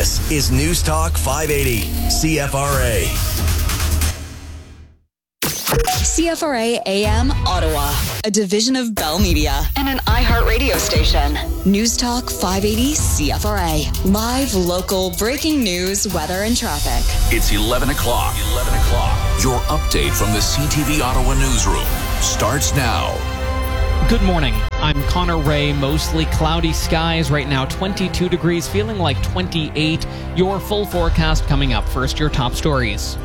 This is News Talk 580, CFRA. CFRA AM Ottawa, a division of Bell Media and an iHeartRadio station. News Talk 580 CFRA. Live, local, breaking news, weather, and traffic. It's 11 o'clock. 11 o'clock. Your update from the CTV Ottawa newsroom starts now. Good morning. I'm Connor Ray. Mostly cloudy skies right now, 22 degrees, feeling like 28. Your full forecast coming up. First, your top stories.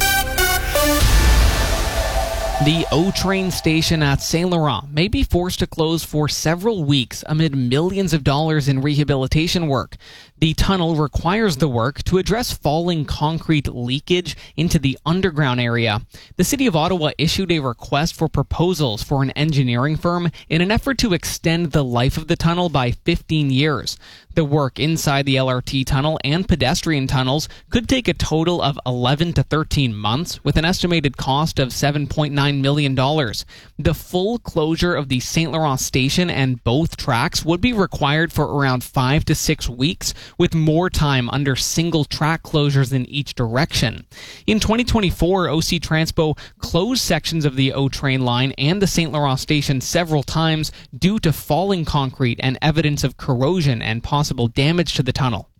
The O-Train station at Saint Laurent may be forced to close for several weeks amid millions of dollars in rehabilitation work. The tunnel requires the work to address falling concrete leakage into the underground area. The City of Ottawa issued a request for proposals for an engineering firm in an effort to extend the life of the tunnel by 15 years. The work inside the LRT tunnel and pedestrian tunnels could take a total of 11 to 13 months, with an estimated cost of $7.9 million. The full closure of the Saint Laurent station and both tracks would be required for around 5 to 6 weeks, with more time under single track closures in each direction. In 2024, OC Transpo closed sections of the O-Train line and the Saint Laurent station several times due to falling concrete and evidence of corrosion and possible damage to the tunnel.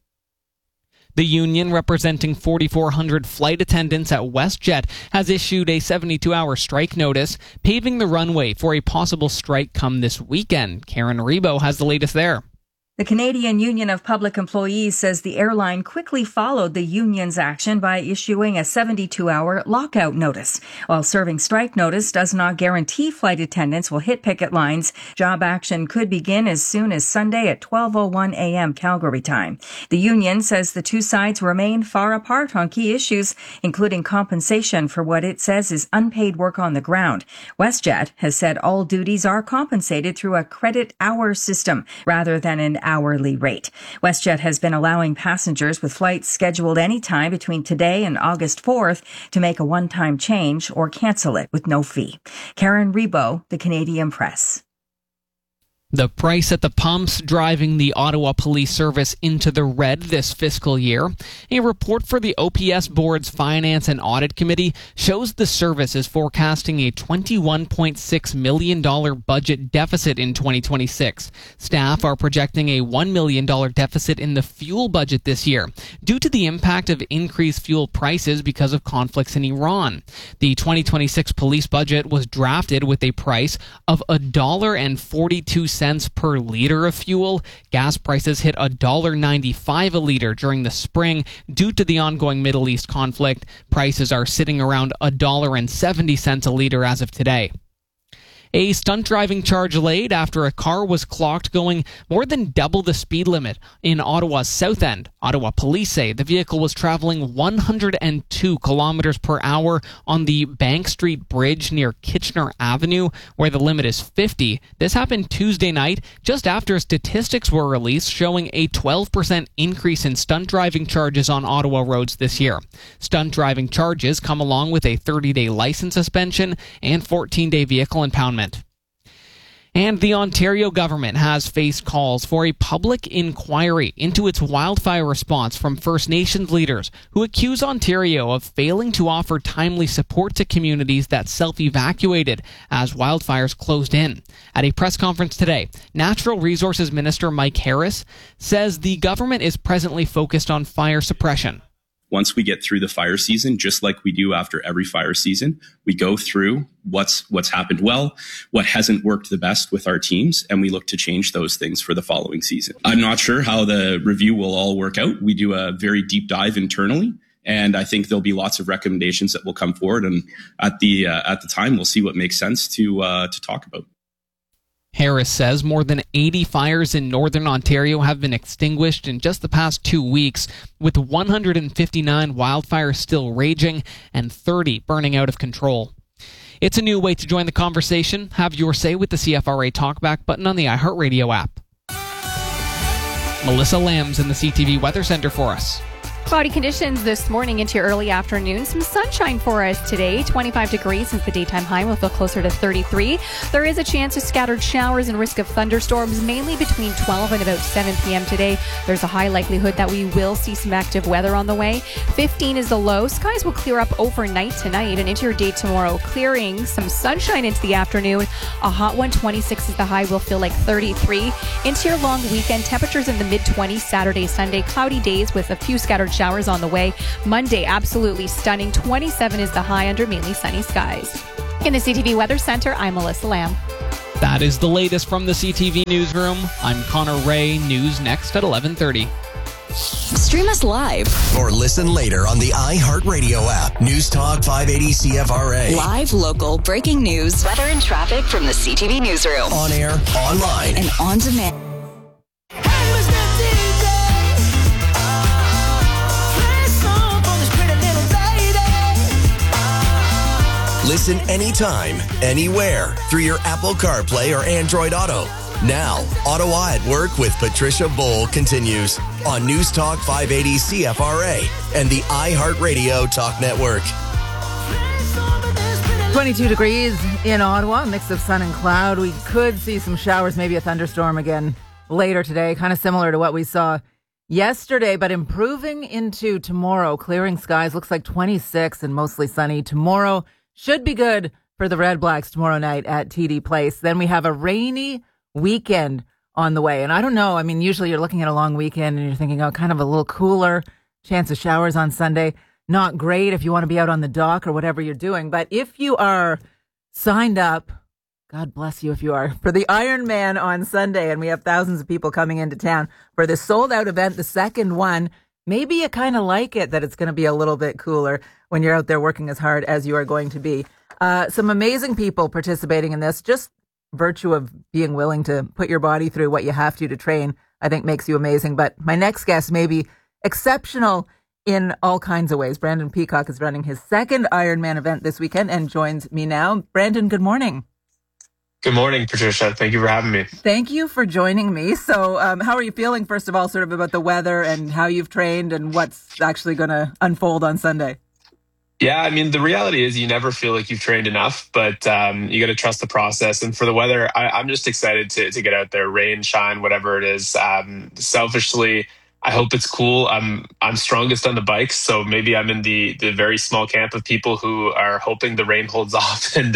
The union representing 4,400 flight attendants at WestJet has issued a 72-hour strike notice, paving the runway for a possible strike come this weekend. Karen Rebo has the latest there. The Canadian Union of Public Employees says the airline quickly followed the union's action by issuing a 72-hour lockout notice. While serving strike notice does not guarantee flight attendants will hit picket lines, job action could begin as soon as Sunday at 12:01 a.m. Calgary time. The union says the two sides remain far apart on key issues, including compensation for what it says is unpaid work on the ground. WestJet has said all duties are compensated through a credit hour system rather than an hourly rate. WestJet has been allowing passengers with flights scheduled any time between today and August 4th to make a one-time change or cancel it with no fee. Karen Rebo, The Canadian Press. The price at the pumps driving the Ottawa Police Service into the red this fiscal year. A report for the OPS Board's Finance and Audit Committee shows the service is forecasting a $21.6 million budget deficit in 2026. Staff are projecting a $1 million deficit in the fuel budget this year due to the impact of increased fuel prices because of conflicts in Iran. The 2026 police budget was drafted with a price of $1.42 per liter of fuel. Gas prices hit $1.95 a liter during the spring due to the ongoing Middle East conflict. Prices are sitting around $1.70 a liter as of today. A stunt driving charge laid after a car was clocked going more than double the speed limit in Ottawa's South End. Ottawa police say the vehicle was traveling 102 kilometers per hour on the Bank Street Bridge near Kitchener Avenue, where the limit is 50. This happened Tuesday night, just after statistics were released showing a 12% increase in stunt driving charges on Ottawa roads this year. Stunt driving charges come along with a 30-day license suspension and 14-day vehicle impoundment. And the Ontario government has faced calls for a public inquiry into its wildfire response from First Nations leaders who accuse Ontario of failing to offer timely support to communities that self-evacuated as wildfires closed in. At a press conference today, Natural Resources Minister Mike Harris says the government is presently focused on fire suppression. Once we get through the fire season, just like we do after every fire season, we go through what's happened well, what hasn't worked the best with our teams, and we look to change those things for the following season. I'm not sure how the review will all work out. We do a very deep dive internally, and I think there'll be lots of recommendations that will come forward. And at the time, we'll see what makes sense to talk about. Harris says more than 80 fires in northern Ontario have been extinguished in just the past 2 weeks, with 159 wildfires still raging and 30 burning out of control. It's a new way to join the conversation. Have your say with the CFRA Talkback button on the iHeartRadio app. Melissa Lamb's in the CTV Weather Center for us. Cloudy conditions this morning into your early afternoon. Some sunshine for us today. 25 degrees since the daytime high will feel closer to 33. There is a chance of scattered showers and risk of thunderstorms, mainly between 12 and about 7 p.m. today. There's a high likelihood that we will see some active weather on the way. 15 is the low. Skies will clear up overnight tonight and into your day tomorrow, clearing some sunshine into the afternoon. A hot one, 26 is the high. Will feel like 33. Into your long weekend, temperatures in the mid-20s Saturday, Sunday. Cloudy days with a few scattered showers on the way. Monday, absolutely stunning. 27 is the high under mainly sunny skies. In the CTV Weather Center, I'm Melissa Lamb. That is the latest from the CTV Newsroom. I'm Connor Ray. News next at 11:30. Stream us live Or listen later on the iHeartRadio app. News Talk 580 CFRA. live, local, breaking news, weather and traffic from the CTV Newsroom. On air, online. And on demand. Listen anytime, anywhere through your Apple CarPlay or Android Auto. Now, Ottawa at Work with Patricia Bowl continues on News Talk 580 CFRA and the iHeartRadio Talk Network. 22 degrees in Ottawa, mix of sun and cloud. We could see some showers, maybe a thunderstorm again later today, kind of similar to what we saw yesterday, but improving into tomorrow. Clearing skies, looks like 26 and mostly sunny. Tomorrow should be good for the Red Blacks tomorrow night at TD Place. Then we have a rainy weekend on the way. And I don't know, I mean, usually you're looking at a long weekend and you're thinking, oh, kind of a little cooler, chance of showers on Sunday. Not great if you want to be out on the dock or whatever you're doing. But if you are signed up, God bless you if you are, for the Ironman on Sunday, and we have thousands of people coming into town for this sold-out event, the second one, maybe you kind of like it that it's going to be a little bit cooler when you're out there working as hard as you are going to be. Some amazing people participating in this. Just virtue of being willing to put your body through what you have to train, I think makes you amazing. But my next guest may be exceptional in all kinds of ways. Brandon Peacock is running his second Ironman event this weekend and joins me now. Brandon, good morning. Good morning, Patricia. Thank you for having me. Thank you for joining me. So how are you feeling, first of all, sort of about the weather and how you've trained and what's actually going to unfold on Sunday? Yeah, I mean, the reality is you never feel like you've trained enough, but you got to trust the process. And for the weather, I'm just excited to get out there, rain, shine, whatever it is. Selfishly, I hope it's cool. I'm strongest on the bikes, so maybe I'm in the very small camp of people who are hoping the rain holds off and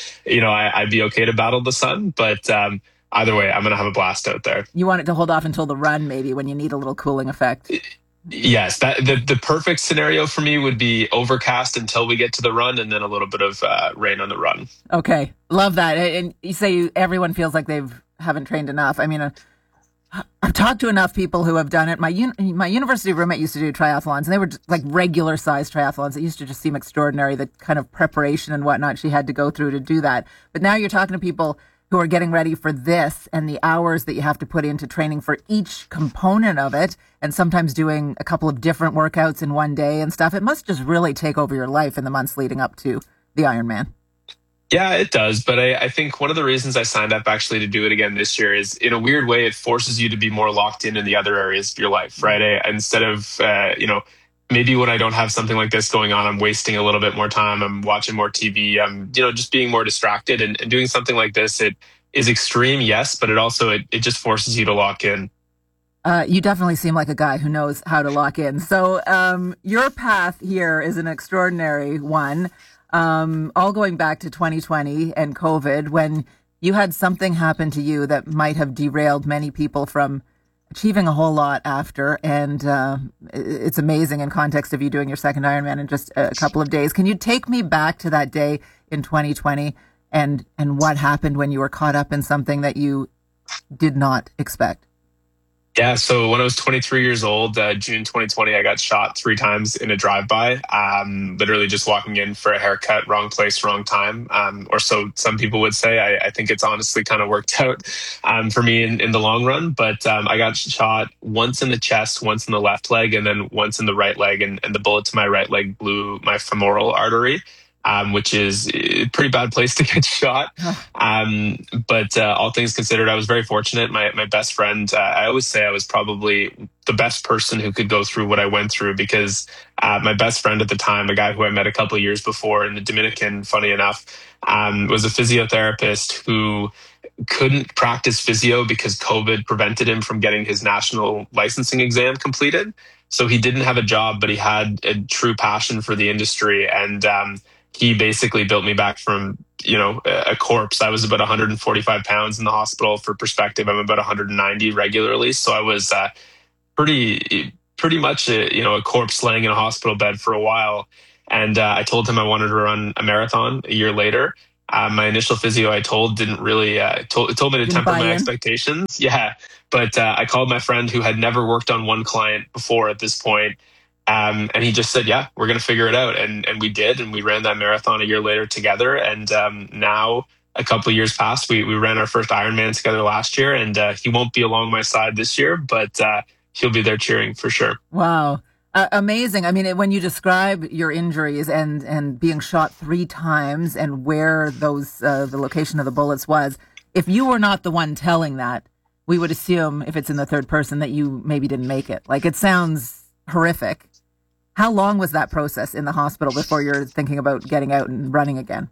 I'd be okay to battle the sun. But either way, I'm going to have a blast out there. You want it to hold off until the run, maybe, when you need a little cooling effect. Yes, the perfect scenario for me would be overcast until we get to the run, and then a little bit of rain on the run. Okay, love that. And you say everyone feels like haven't trained enough. I mean, I've talked to enough people who have done it. My university roommate used to do triathlons, and they were just like regular sized triathlons. It used to just seem extraordinary, the kind of preparation and whatnot she had to go through to do that. But now you're talking to people who are getting ready for this and the hours that you have to put into training for each component of it, and sometimes doing a couple of different workouts in one day and stuff. It must just really take over your life in the months leading up to the Ironman. Yeah, it does. But I think one of the reasons I signed up actually to do it again this year is, in a weird way, it forces you to be more locked in the other areas of your life, right? Instead of, maybe when I don't have something like this going on, I'm wasting a little bit more time. I'm watching more TV. I'm, just being more distracted, and doing something like this. It is extreme, yes, but it just forces you to lock in. You definitely seem like a guy who knows how to lock in. So your path here is an extraordinary one, all going back to 2020 and COVID, when you had something happen to you that might have derailed many people from achieving a whole lot after. And it's amazing in context of you doing your second Ironman in just a couple of days. Can you take me back to that day in 2020 and what happened when you were caught up in something that you did not expect? Yeah, so when I was 23 years old, June 2020, I got shot 3 times in a drive-by, literally just walking in for a haircut, wrong place, wrong time, or so some people would say. I think it's honestly kind of worked out for me in the long run, but I got shot once in the chest, once in the left leg, and then once in the right leg, and the bullet to my right leg blew my femoral artery. which is a pretty bad place to get shot. But all things considered, I was very fortunate. My best friend, I always say I was probably the best person who could go through what I went through, because my best friend at the time, a guy who I met a couple of years before in the Dominican, funny enough, was a physiotherapist who couldn't practice physio because COVID prevented him from getting his national licensing exam completed. So he didn't have a job, but he had a true passion for the industry. And he basically built me back from, a corpse. I was about 145 pounds in the hospital. For perspective, I'm about 190 regularly. So I was pretty much a corpse laying in a hospital bed for a while. And I told him I wanted to run a marathon a year later. My initial physio, I told, didn't really told me to temper my expectations. Yeah, but I called my friend who had never worked on one client before at this point, and he just said, "Yeah, we're going to figure it out," and we did, and we ran that marathon a year later together. And now, a couple of years past, we ran our first Ironman together last year, and he won't be along my side this year, but he'll be there cheering for sure. Wow. Amazing. I mean, when you describe your injuries and being shot 3 times and where those the location of the bullets was, if you were not the one telling that, we would assume, if it's in the third person, that you maybe didn't make it. Like, it sounds horrific. How long was that process in the hospital before you're thinking about getting out and running again?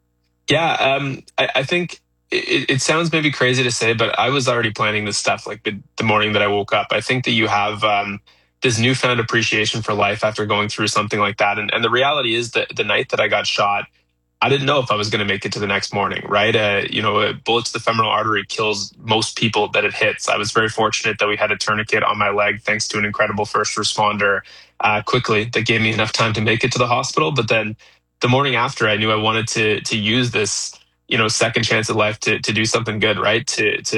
Yeah, I think it sounds maybe crazy to say, but I was already planning this stuff like the morning that I woke up. I think that you have this newfound appreciation for life after going through something like that. And the reality is that the night that I got shot, I didn't know if I was going to make it to the next morning, right? A bullet to the femoral artery kills most people that it hits. I was very fortunate that we had a tourniquet on my leg, thanks to an incredible first responder quickly that gave me enough time to make it to the hospital. But then the morning after, I knew I wanted to use this, second chance at life to do something good, right?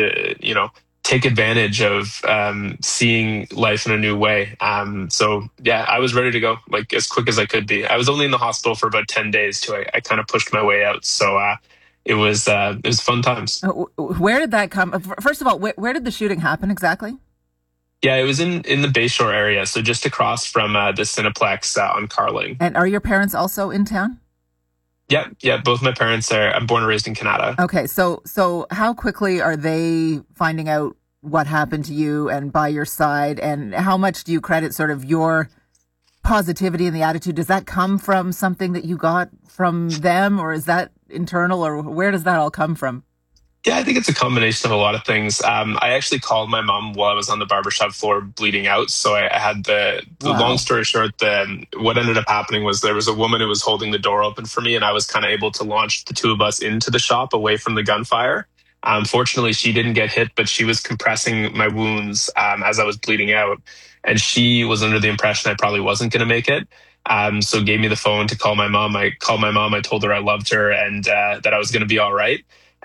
To take advantage of seeing life in a new way. So yeah, I was ready to go like as quick as I could be. I was only in the hospital for about 10 days too. I kind of pushed my way out. So it was fun times. Where did that come? First of all, where did the shooting happen exactly? Yeah, it was in the Bayshore area. So just across from the Cineplex on Carling. And are your parents also in town? Yeah. Both my parents are. I'm born and raised in Canada. Okay, so how quickly are they finding out what happened to you and by your side, and how much do you credit sort of your positivity and the attitude? Does that come from something that you got from them, or is that internal, or where does that all come from? Yeah, I think it's a combination of a lot of things. I actually called my mom while I was on the barbershop floor bleeding out. So I had the long story short, what ended up happening was there was a woman who was holding the door open for me, and I was kind of able to launch the two of us into the shop away from the gunfire. Fortunately, she didn't get hit, but she was compressing my wounds as I was bleeding out. And she was under the impression I probably wasn't going to make it. So gave me the phone to call my mom. I called my mom. I told her I loved her and that I was going to be all right.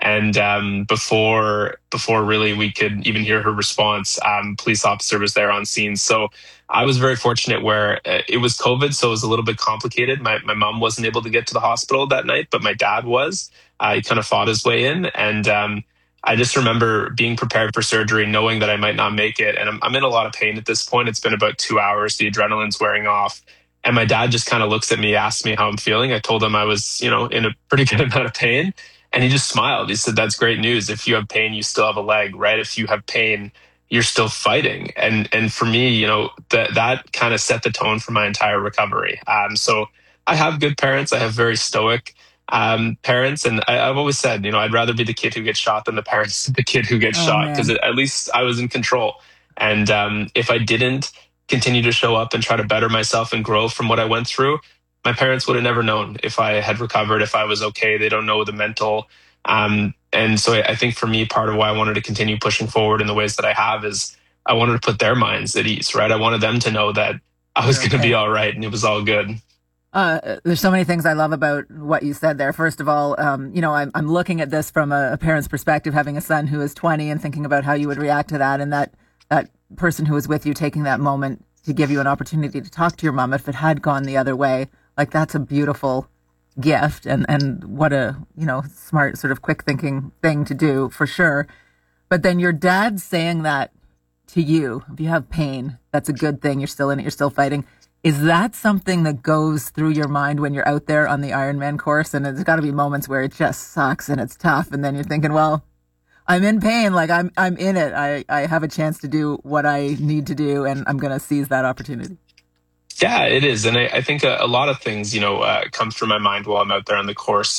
And before really we could even hear her response, police officer was there on scene. So I was very fortunate where it was COVID, so it was a little bit complicated. My mom wasn't able to get to the hospital that night, but my dad was. He kind of fought his way in. And I just remember being prepared for surgery, knowing that I might not make it. And I'm in a lot of pain at this point. It's been about 2 hours. The adrenaline's wearing off. And my dad just kind of looks at me, asks me how I'm feeling. I told him I was, in a pretty good amount of pain. And he just smiled. He said, "That's great news. If you have pain, you still have a leg, right? If you have pain, you're still fighting." And for me, that kind of set the tone for my entire recovery. So I have good parents. I have very stoic parents. And I've always said, I'd rather be the kid who gets shot than the parents of the kid who gets shot, because at least I was in control. And if I didn't continue to show up and try to better myself and grow from what I went through, my parents would have never known if I had recovered, if I was okay. They don't know the mental. And so I think for me, part of why I wanted to continue pushing forward in the ways that I have is I wanted to put their minds at ease, right? I wanted them to know that I was going to be all right and it was all good. There's so many things I love about what you said there. First of all, I'm looking at this from a parent's perspective, having a son who is 20 and thinking about how you would react to that, and that person who was with you taking that moment to give you an opportunity to talk to your mom if it had gone the other way. Like, that's a beautiful gift and what a, smart sort of quick thinking thing to do for sure. But then your dad saying that to you, if you have pain, that's a good thing. You're still in it. You're still fighting. Is that something that goes through your mind when you're out there on the Ironman course? And there's got to be moments where it just sucks and it's tough. And then you're thinking, well, I'm in pain. Like I'm in it. I have a chance to do what I need to do, and I'm going to seize that opportunity. Yeah, it is. And I think a lot of things, come through my mind while I'm out there on the course.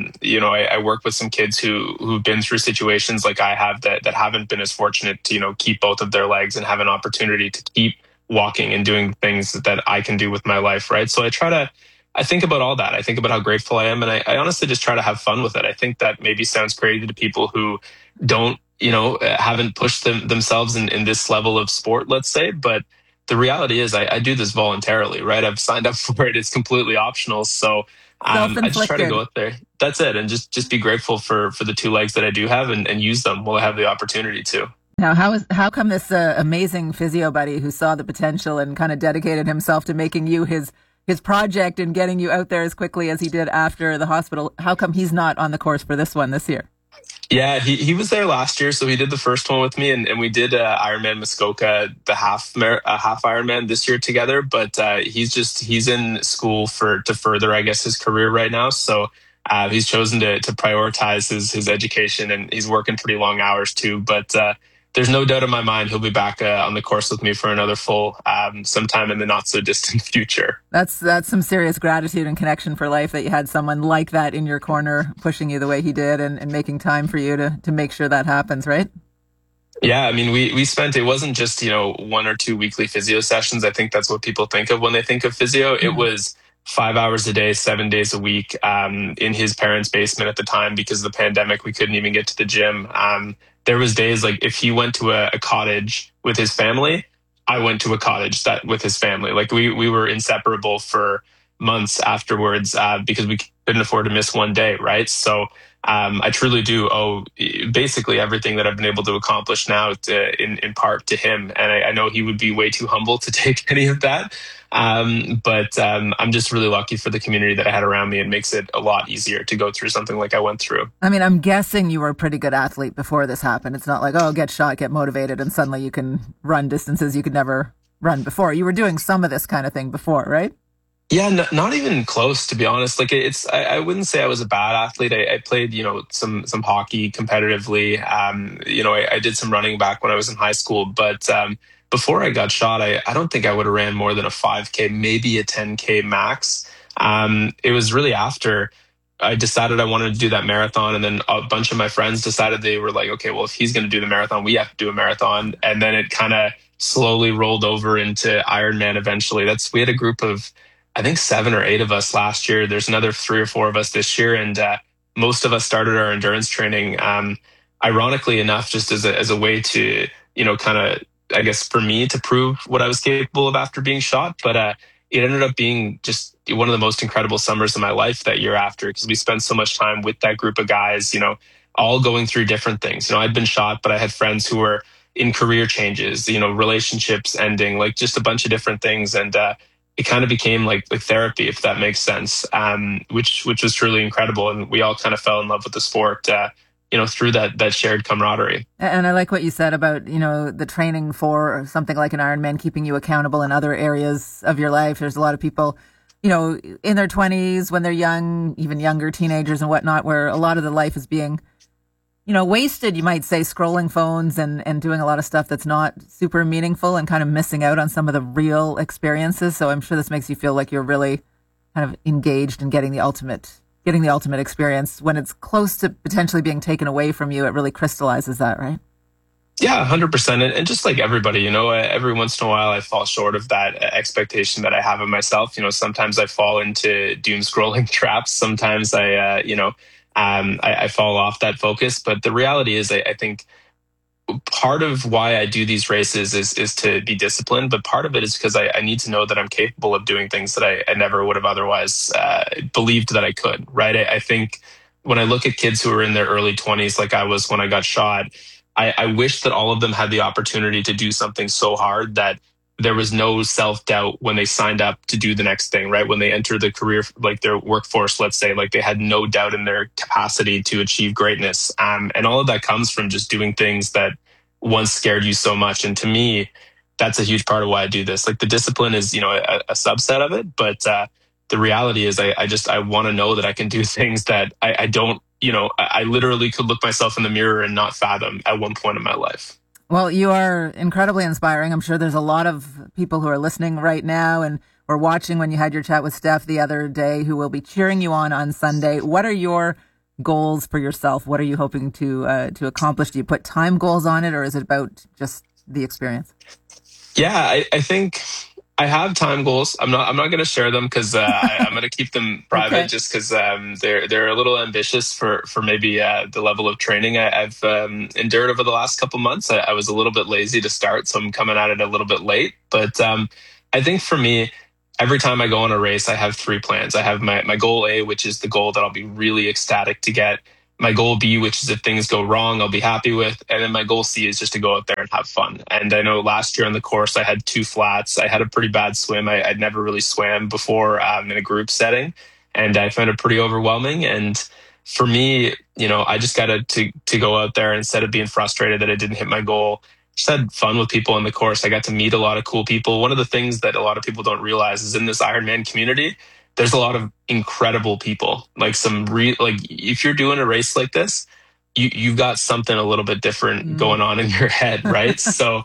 I work with some kids who've been through situations like I have that haven't been as fortunate to, keep both of their legs and have an opportunity to keep walking and doing things that I can do with my life, right? So I think about all that. I think about how grateful I am. And I honestly just try to have fun with it. I think that maybe sounds crazy to people who don't, haven't pushed themselves in this level of sport, let's say. But the reality is I do this voluntarily, right? I've signed up for it. It's completely optional. So I just try to go out there. That's it. And just be grateful for the two legs that I do have and use them while I have the opportunity to. Now, how come this amazing physio buddy who saw the potential and kind of dedicated himself to making you his project and getting you out there as quickly as he did after the hospital, how come he's not on the course for this one this year? Yeah, he was there last year, so he did the first one with me, and we did Ironman Muskoka, the half Ironman this year together. But he's in school to further, I guess, his career right now. So he's chosen to prioritize his education, and he's working pretty long hours too. But there's no doubt in my mind he'll be back on the course with me for another full sometime in the not so distant future. That's some serious gratitude and connection for life that you had someone like that in your corner pushing you the way he did and making time for you to make sure that happens, right? Yeah, I mean, we spent, it wasn't just, 1 or 2 weekly physio sessions. I think that's what people think of when they think of physio. Mm-hmm. It was 5 hours a day, 7 days a week in his parents' basement at the time because of the pandemic. We couldn't even get to the gym. There was days like if he went to a cottage with his family, I went to a cottage with his family. Like we were inseparable for months afterwards because we couldn't afford to miss one day, right? So I truly do owe basically everything that I've been able to accomplish now in part to him. And I know he would be way too humble to take any of that. But I'm just really lucky for the community that I had around me. It makes it a lot easier to go through something like I went through. I mean, I'm guessing you were a pretty good athlete before this happened. It's not like, oh, get shot, get motivated, and suddenly you can run distances you could never run before. You were doing some of this kind of thing before, right? Yeah, not even close, to be honest. Like I wouldn't say I was a bad athlete. I played, some hockey competitively. I did some running back when I was in high school, but before I got shot, I don't think I would have ran more than a 5K, maybe a 10K max. It was really after I decided I wanted to do that marathon. And then a bunch of my friends decided they were like, okay, well, if he's going to do the marathon, we have to do a marathon. And then it kind of slowly rolled over into Ironman eventually. We had a group of, I think 7 or 8 of us last year. There's another 3 or 4 of us this year. And most of us started our endurance training, ironically enough, just as a way to, kind of, I guess, for me to prove what I was capable of after being shot. But it ended up being just one of the most incredible summers of my life that year after, because we spent so much time with that group of guys, all going through different things. I'd been shot, but I had friends who were in career changes, relationships ending, like just a bunch of different things. And it kind of became like therapy, if that makes sense, which was truly incredible. And we all kind of fell in love with the sport, through that shared camaraderie. And I like what you said about, the training for something like an Ironman, keeping you accountable in other areas of your life. There's a lot of people, in their 20s when they're young, even younger teenagers and whatnot, where a lot of the life is being, wasted, you might say, scrolling phones and doing a lot of stuff that's not super meaningful and kind of missing out on some of the real experiences. So I'm sure this makes you feel like you're really kind of engaged in getting the ultimate experience. When it's close to potentially being taken away from you, it really crystallizes that, right? Yeah, 100%. And just like everybody, every once in a while I fall short of that expectation that I have of myself. Sometimes I fall into doom scrolling traps. Sometimes I fall off that focus. But the reality is, I think part of why I do these races is to be disciplined, but part of it is because I need to know that I'm capable of doing things that I never would have otherwise believed that I could, right? I think when I look at kids who are in their early 20s, like I was when I got shot, I wish that all of them had the opportunity to do something so hard that there was no self-doubt when they signed up to do the next thing, right? When they enter the career, like their workforce, let's say, like they had no doubt in their capacity to achieve greatness. And all of that comes from just doing things that once scared you so much. And to me, that's a huge part of why I do this. Like the discipline is, a subset of it, but the reality is I want to know that I can do things that I don't, I literally could look myself in the mirror and not fathom at one point in my life. Well, you are incredibly inspiring. I'm sure there's a lot of people who are listening right now and were watching when you had your chat with Steph the other day who will be cheering you on Sunday. What are your goals for yourself? What are you hoping to accomplish? Do you put time goals on it, or is it about just the experience? Yeah, I think I have time goals. I'm not going to share them because I'm going to keep them private, okay, just because they're a little ambitious for maybe the level of training I've endured over the last couple months. I was a little bit lazy to start, so I'm coming at it a little bit late. But I think for me, every time I go on a race, I have 3 plans. I have my goal A, which is the goal that I'll be really ecstatic to get. My goal B, which is if things go wrong, I'll be happy with. And then my goal C is just to go out there and have fun. And I know last year on the course, I had 2 flats. I had a pretty bad swim. I'd never really swam before in a group setting. And I found it pretty overwhelming. And for me, I just got to go out there instead of being frustrated that I didn't hit my goal. Just had fun with people on the course. I got to meet a lot of cool people. One of the things that a lot of people don't realize is in this Ironman community, there's a lot of incredible people. Like if you're doing a race like this, you've got something a little bit different going on in your head, right? So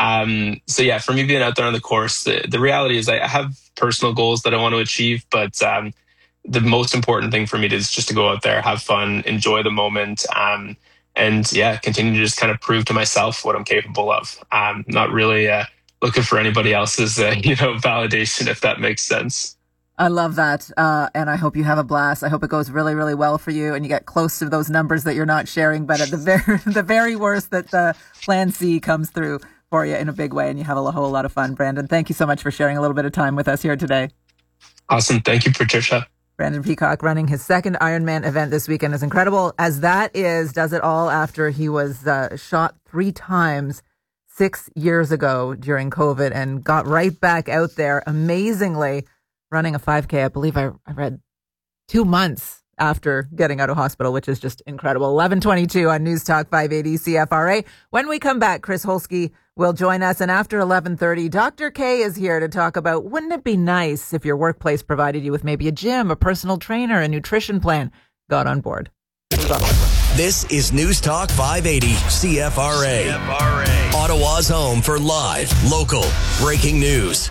yeah, for me being out there on the course, the reality is I have personal goals that I want to achieve, but the most important thing for me is just to go out there, have fun, enjoy the moment, and yeah, continue to just kind of prove to myself what I'm capable of. Not really looking for anybody else's validation, if that makes sense. I love that. And I hope you have a blast. I hope it goes really, really well for you and you get close to those numbers that you're not sharing. But at the very worst, that the plan C comes through for you in a big way and you have a whole lot of fun. Brandon, thank you so much for sharing a little bit of time with us here today. Awesome. Thank you, Patricia. Brandon Peacock running his second Ironman event this weekend. As incredible as that is, does it all after he was shot 3 times 6 years ago during COVID and got right back out there amazingly running a 5K, I believe I read 2 months after getting out of hospital, which is just incredible. 11:22 on News Talk 580 CFRA. When we come back, Chris Holsky will join us. And after 11:30, Dr. K is here to talk about, wouldn't it be nice if your workplace provided you with maybe a gym, a personal trainer, a nutrition plan? Got on board. This is News Talk 580 CFRA. Ottawa's home for live, local, breaking news.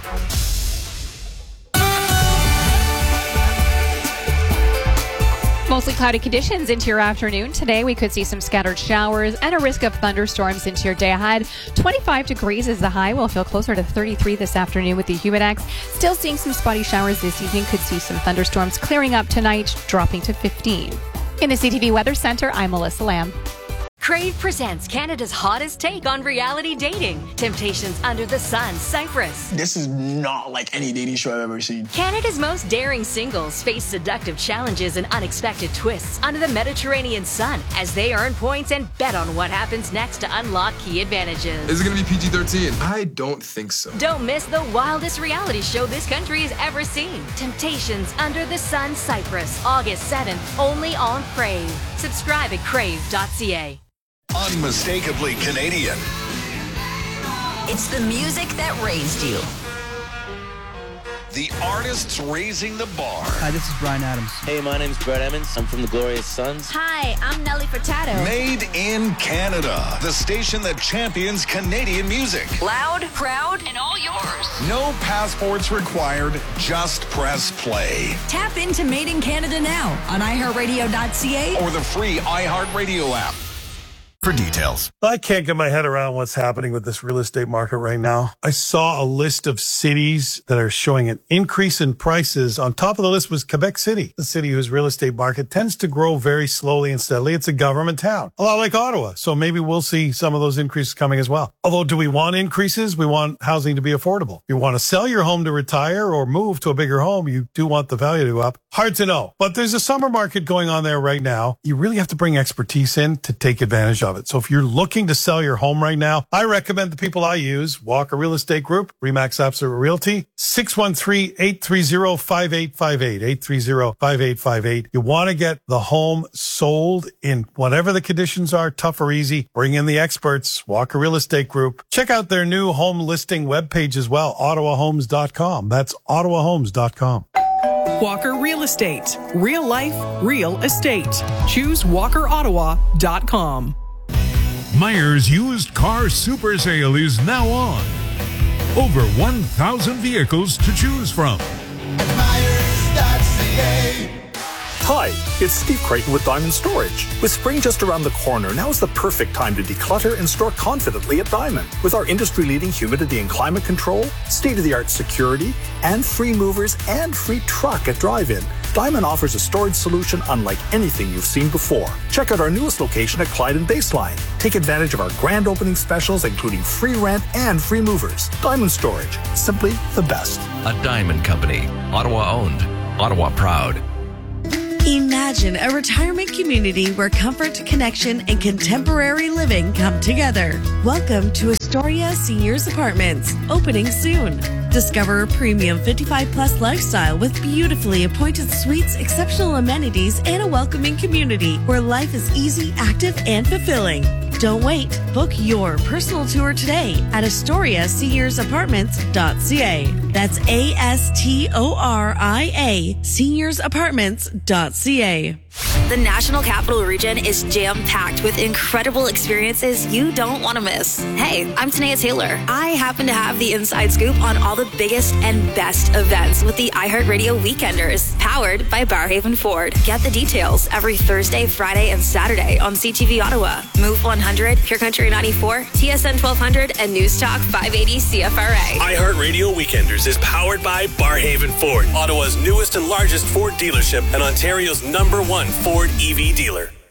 Mostly cloudy conditions into your afternoon. Today, we could see some scattered showers and a risk of thunderstorms into your day ahead. 25 degrees is the high. We'll feel closer to 33 this afternoon with the Humidex. Still seeing some spotty showers this evening. Could see some thunderstorms clearing up tonight, dropping to 15. In the CTV Weather Center, I'm Melissa Lamb. Crave presents Canada's hottest take on reality dating. Temptations Under the Sun, Cyprus. This is not like any dating show I've ever seen. Canada's most daring singles face seductive challenges and unexpected twists under the Mediterranean sun as they earn points and bet on what happens next to unlock key advantages. Is it going to be PG-13? I don't think so. Don't miss the wildest reality show this country has ever seen. Temptations Under the Sun, Cyprus. August 7th, only on Crave. Subscribe at crave.ca. Unmistakably Canadian. It's the music that raised you. The artists raising the bar. Hi, this is Bryan Adams. Hey, my name's Brett Emmons. I'm from the Glorious Sons. Hi, I'm Nelly Furtado. Made in Canada. The station that champions Canadian music. Loud, proud, and all yours. No passports required. Just press play. Tap into Made in Canada now on iHeartRadio.ca or the free iHeartRadio app. For details. I can't get my head around what's happening with this real estate market right now. I saw a list of cities that are showing an increase in prices. On top of the list was Quebec City, the city whose real estate market tends to grow very slowly and steadily. It's a government town, a lot like Ottawa. So maybe we'll see some of those increases coming as well. Although, do we want increases? We want housing to be affordable. If you want to sell your home to retire or move to a bigger home, you do want the value to go up. Hard to know. But there's a summer market going on there right now. You really have to bring expertise in to take advantage of of it. So if you're looking to sell your home right now, I recommend the people I use, Walker Real Estate Group, RE/MAX Absolute Realty, 613-830-5858, 830-5858. You want to get the home sold in whatever the conditions are, tough or easy. Bring in the experts, Walker Real Estate Group. Check out their new home listing webpage as well, OttawaHomes.com. That's OttawaHomes.com. Walker Real Estate. Real life, real estate. Choose WalkerOttawa.com. Myers Used Car Super Sale is now on. Over 1,000 vehicles to choose from. Hi, it's Steve Creighton with Diamond Storage. With spring just around the corner, now is the perfect time to declutter and store confidently at Diamond. With our industry-leading humidity and climate control, state-of-the-art security, and free movers and free truck at drive-in, Diamond offers a storage solution unlike anything you've seen before. Check out our newest location at Clyde and Baseline. Take advantage of our grand opening specials, including free rent and free movers. Diamond Storage, simply the best. A Diamond Company, Ottawa owned, Ottawa proud. Imagine a retirement community where comfort, connection, and contemporary living come together. Welcome to Astoria Seniors Apartments, opening soon. Discover a premium 55-plus lifestyle with beautifully appointed suites, exceptional amenities, and a welcoming community where life is easy, active, and fulfilling. Don't wait. Book your personal tour today at AstoriaSeniorsApartments.ca. That's ASTORIA SeniorsApartments.ca. The National Capital Region is jam-packed with incredible experiences you don't want to miss. Hey, I'm Tanea Taylor. I happen to have the inside scoop on all the biggest and best events with the iHeartRadio Weekenders, powered by Barrhaven Ford. Get the details every Thursday, Friday, and Saturday on CTV Ottawa, Move 100, Pure Country 94, TSN 1200, and News Talk 580 CFRA. iHeartRadio Weekenders is powered by Barrhaven Ford, Ottawa's newest and largest Ford dealership and Ontario's #1 Ford EV dealer.